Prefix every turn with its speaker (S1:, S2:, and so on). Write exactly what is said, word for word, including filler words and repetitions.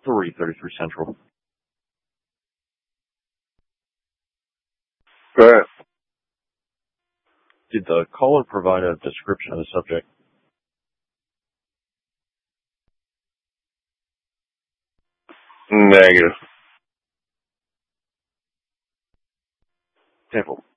S1: three thirty-three Central.
S2: Go ahead.
S1: Did the caller provide a description of the subject?
S2: Negative.
S1: Careful.